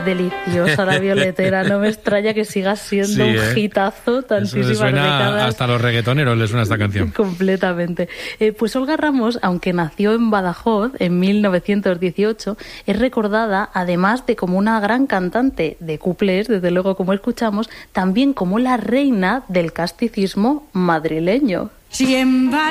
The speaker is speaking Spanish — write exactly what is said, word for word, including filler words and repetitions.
es deliciosa la violetera, no me extraña que siga siendo Sí, un ¿eh? hitazo tantísimas Eso suena décadas. hasta a los reggaetoneros les suena esta canción. Completamente. Eh, pues Olga Ramos, aunque nació en Badajoz en mil novecientos dieciocho, es recordada, además de como una gran cantante de cuplés, desde luego como escuchamos, también como la reina del casticismo madrileño.